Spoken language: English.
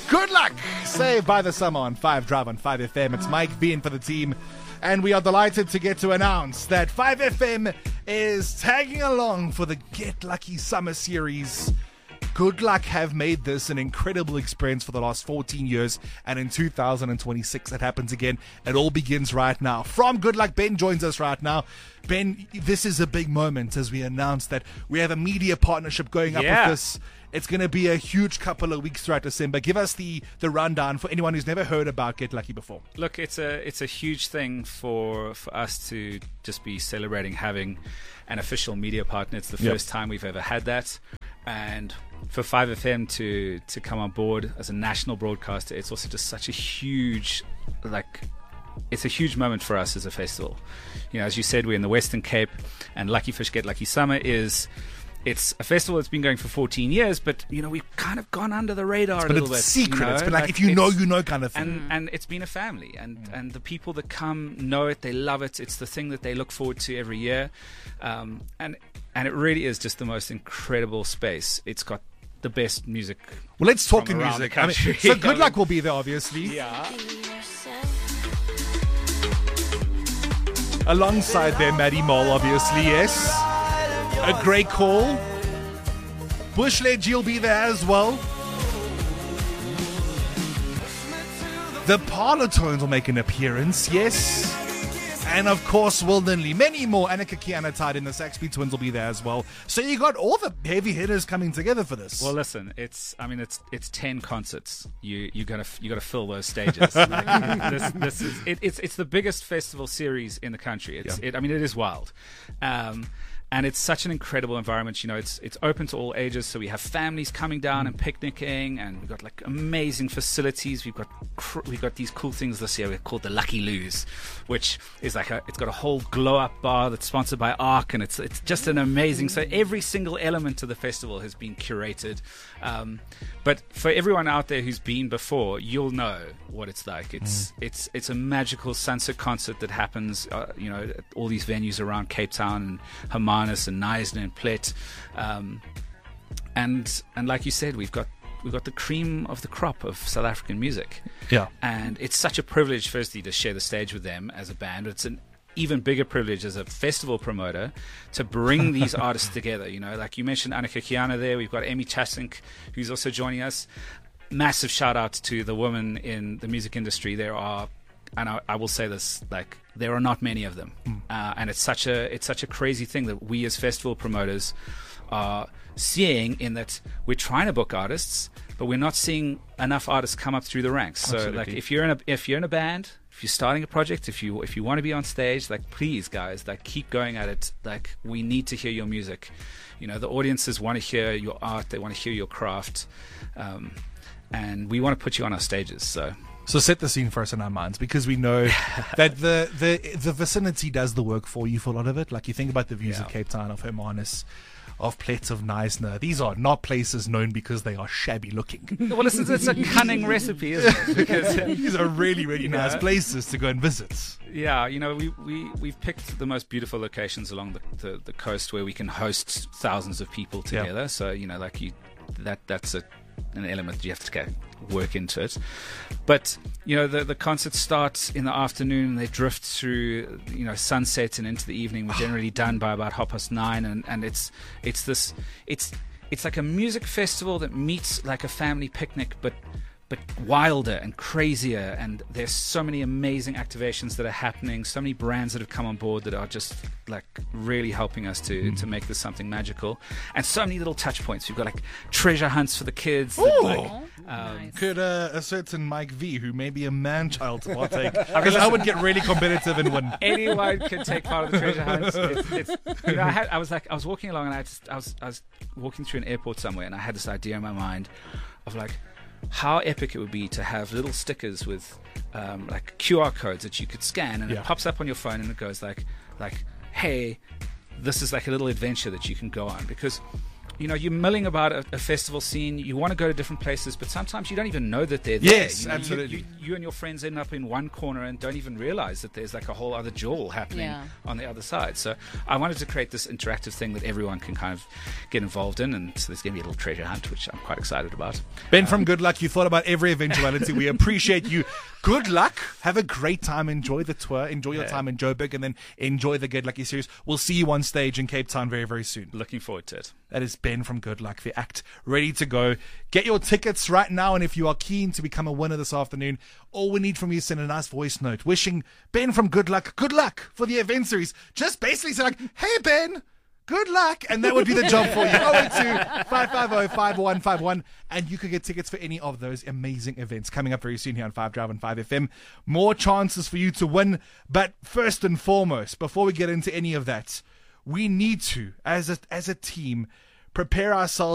Good luck! Saved by the Summer on 5 Drive on 5FM. It's Mike V in for the team. And we are delighted to get to announce that 5FM is tagging along for the Get Lucky Summer Series. Good Luck have made this an incredible experience for the last 14 years, and in 2026 it happens again. It all begins right now. From Good Luck, Ben joins us right now. Ben, this is a big moment as we announce that we have a media partnership going up with this. It's going to be a huge couple of weeks throughout December. Give us the rundown for anyone who's never heard about Get Lucky before. Look, it's a huge thing for us to just be celebrating having an official media partner. It's the first time we've ever had that. And for 5FM to come on board as a national broadcaster, it's also just such a huge, it's a huge moment for us as a festival. You know, as you said, we're in the Western Cape, and Lucky Fish Get Lucky Summer it's a festival that's been going for 14 years, but, you know, we've kind of gone under the radar a little bit. It's secret. You know? It's been like if you know, you know kind of thing. And it's been a family, and the people that come know it, they love it. It's the thing that they look forward to every year. And it really is just the most incredible space. It's got the best music. Well, let's talk in around music. the country. So Good Luck will be there, obviously. Yeah. Alongside there, Maddie Mole, obviously, yes. A great call. Bushledge will be there as well. The Parlor Tones will make an appearance, yes. And of course, Will Linley. Many more. Annika Kiana tied in. The Saxby Twins will be there as well. So you got all the heavy hitters coming together for this. Well, listen, it's 10 concerts. You gotta fill those stages. It's the biggest festival series in the country. It is wild. And it's such an incredible environment. You know, it's open to all ages. So we have families coming down and picnicking, and we've got like amazing facilities. We've got these cool things this year. We're called the Lucky Loos, which is it's got a whole glow up bar that's sponsored by ARC, and it's just an amazing. So every single element of the festival has been curated. But for everyone out there who's been before, you'll know what it's like. It's a magical sunset concert that happens, at all these venues around Cape Town and Hermanus and Knysna and Plet, and like you said, we've got the cream of the crop of South African music. Yeah, and it's such a privilege, firstly, to share the stage with them as a band. It's an even bigger privilege as a festival promoter to bring these artists together. You know, like you mentioned Annika Kiana there. We've got Amy Chasink, who's also joining us. Massive shout out to the women in the music industry. There are, and I will say this, like, there are not many of them. And it's such a crazy thing that we as festival promoters are seeing, in that we're trying to book artists, but we're not seeing enough artists come up through the ranks. Absolutely. So like if you're in a band, if you're starting a project, if you want to be on stage, like, please guys, like, keep going at it. Like, we need to hear your music. You know, the audiences want to hear your art, they want to hear your craft. And we want to put you on our stages. So set the scene for us in our minds, because we know that the vicinity does the work for you for a lot of it. Like, you think about the views of Cape Town, of Hermanus, of Plet, of Knysna. These are not places known because they are shabby looking. Well, it's a cunning recipe, isn't it? Because these are really, really nice places to go and visit. Yeah, you know, we've picked the most beautiful locations along the coast where we can host thousands of people together. Yeah. So, you know, like that's an element you have to work into it. But, you know, the concert starts in the afternoon, they drift through, you know, sunset and into the evening. We're generally done by about 9:30, and it's like a music festival that meets like a family picnic, but wilder and crazier. And there's so many amazing activations that are happening, so many brands that have come on board that are just like really helping us to make this something magical, and so many little touch points. We've got like treasure hunts for the kids. Nice. Could a certain Mike V, who may be a man-child, to partake? Because I would get really competitive and win. Anyone could take part of the treasure hunts. You know, I was walking along, and I was walking through an airport somewhere, and I had this idea in my mind of like how epic it would be to have little stickers with like QR codes that you could scan, and it pops up on your phone, and it goes like, hey, this is like a little adventure that you can go on. Because you're milling about a festival scene. You want to go to different places, but sometimes you don't even know that they're there. Yes, absolutely. You and your friends end up in one corner and don't even realize that there's like a whole other jewel happening on the other side. So I wanted to create this interactive thing that everyone can kind of get involved in, and so there's going to be a little treasure hunt, which I'm quite excited about. Ben from Good Luck, you thought about every eventuality. We appreciate you. Good luck. Have a great time. Enjoy the tour. Enjoy your time in Joburg, and then enjoy the Get Lucky series. We'll see you on stage in Cape Town very, very soon. Looking forward to it. That is Ben from Good Luck, the act ready to go. Get your tickets right now, and if you are keen to become a winner this afternoon, all we need from you is send a nice voice note wishing Ben from Good Luck for the event series. Just basically say like, hey Ben, good luck, and that would be the job for you. 082-550-5151, and you could get tickets for any of those amazing events coming up very soon here on 5 Drive and 5FM. More chances for you to win, but first and foremost, before we get into any of that, we need to, as a team, prepare ourselves